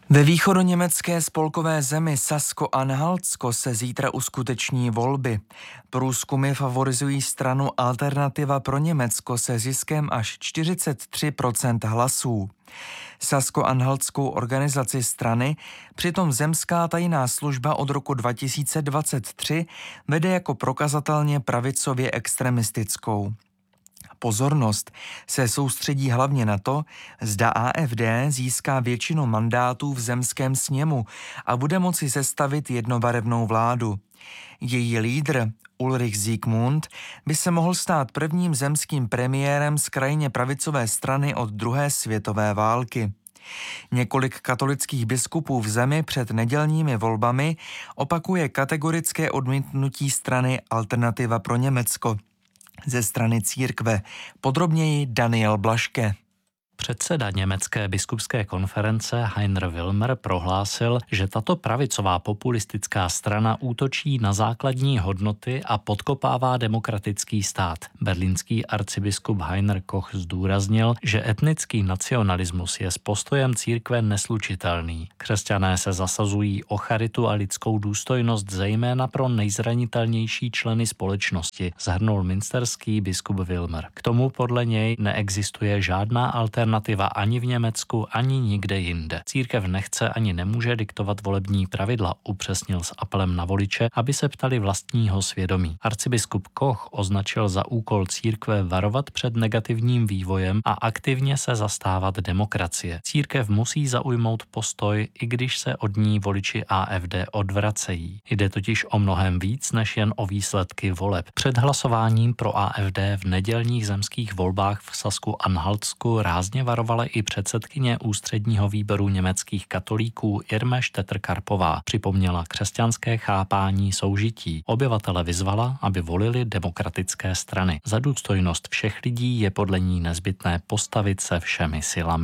Ve východoněmecké spolkové zemi Sasko-Anhaltsko se zítra uskuteční volby. Průzkumy favorizují stranu Alternativa pro Německo se ziskem až 43% hlasů. Sasko-Anhaltskou organizaci strany přitom zemská tajná služba od roku 2023 vede jako prokazatelně pravicově extremistickou. Pozornost se soustředí hlavně na to, zda AfD získá většinu mandátů v zemském sněmu a bude moci sestavit jednobarevnou vládu. Její lídr Ulrich Zikmund by se mohl stát prvním zemským premiérem z krajně pravicové strany od druhé světové války. Několik katolických biskupů v zemi před nedělními volbami opakuje kategorické odmítnutí strany Alternativa pro Německo ze strany církve. Podrobněji Daniel Blaške. Předseda německé biskupské konference Heiner Wilmer prohlásil, že tato pravicová populistická strana útočí na základní hodnoty a podkopává demokratický stát. Berlínský arcibiskup Heiner Koch zdůraznil, že etnický nacionalismus je s postojem církve neslučitelný. Křesťané se zasazují o charitu a lidskou důstojnost zejména pro nejzranitelnější členy společnosti, shrnul münsterský biskup Wilmer. K tomu podle něj neexistuje žádná alternativa ani v Německu, ani nikde jinde. Církev nechce ani nemůže diktovat volební pravidla, upřesnil s apelem na voliče, aby se ptali vlastního svědomí. Arcibiskup Koch označil za úkol církve varovat před negativním vývojem a aktivně se zastávat demokracie. Církev musí zaujmout postoj, i když se od ní voliči AfD odvracejí. Jde totiž o mnohem víc než jen o výsledky voleb. Před hlasováním pro AfD v nedělních zemských volbách v Sasku-Anhaltsku rázně varovala i předsedkyně ústředního výboru německých katolíků Irme Štetr-Karpová. Připomněla křesťanské chápání soužití. Obyvatele vyzvala, aby volili demokratické strany. Za důstojnost všech lidí je podle ní nezbytné postavit se všemi silami.